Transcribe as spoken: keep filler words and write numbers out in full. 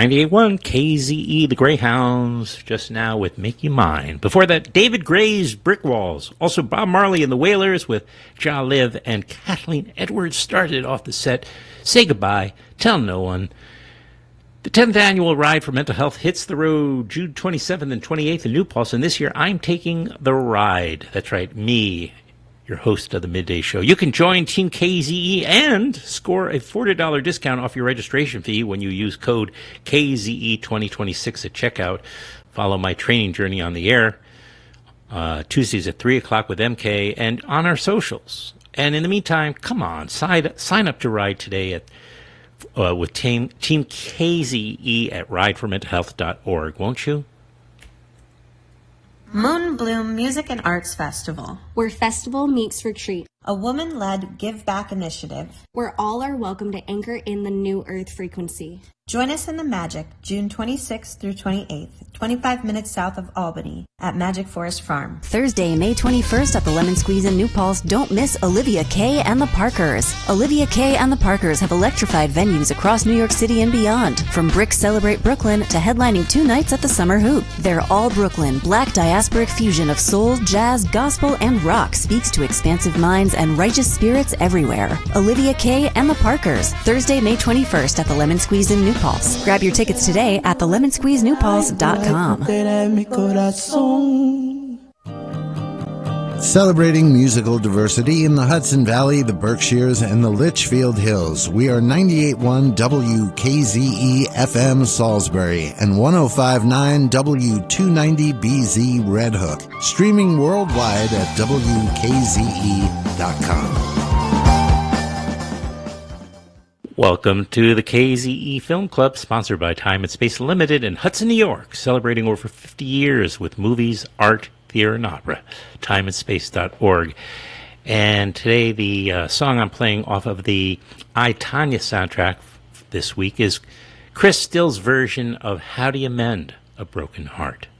ninety-eight point one K Z E, the Greyhounds, just now with Make You Mine. Before that, David Gray's Brick Walls. Also, Bob Marley and the Wailers with Ja Live, and Kathleen Edwards started off the set. Say Goodbye, Tell No One. The tenth annual Ride for Mental Health hits the road June twenty-seventh and twenty-eighth in New Paltz, and this year I'm taking the ride. That's right, me, your host of the Midday Show. You can join Team K Z E and score a forty dollars discount off your registration fee when you use code K Z E twenty twenty-six at checkout. Follow my training journey on the air, uh, Tuesdays at three o'clock with M K, and on our socials. And in the meantime, come on, sign, sign up to ride today at uh, with team, team K Z E at ride for mental health dot org, won't you? Moonbloom Music and Arts Festival, where festival meets retreat. A woman-led give-back initiative, where all are welcome to anchor in the new earth frequency. Join us in the Magic, June twenty-sixth through twenty-eighth, twenty-five minutes south of Albany, at Magic Forest Farm. Thursday, May twenty-first at the Lemon Squeeze in New Paltz, don't miss Olivia Kay and the Parkers. Olivia Kay and the Parkers have electrified venues across New York City and beyond, from Brick Celebrate Brooklyn to headlining two nights at the Summer Hoop. Their all-Brooklyn, black diasporic fusion of soul, jazz, gospel, and rock speaks to expansive minds and righteous spirits everywhere. Olivia Kay and the Parkers, Thursday, May twenty-first at the Lemon Squeeze in New Paltz. Grab your tickets today at the lemon squeeze new paltz dot com. Celebrating musical diversity in the Hudson Valley, the Berkshires, and the Litchfield Hills. We are ninety-eight point one W K Z E F M Salisbury and one oh five point nine W two ninety B Z Red Hook. Streaming worldwide at W K Z E dot com. Welcome to the K Z E Film Club, sponsored by Time and Space Limited in Hudson, New York, celebrating over fifty years with movies, art, theater, and opera. time and space dot org. And today the uh, song I'm playing off of the I, Tonya soundtrack this week is Chris Still's version of How Do You Mend a Broken Heart.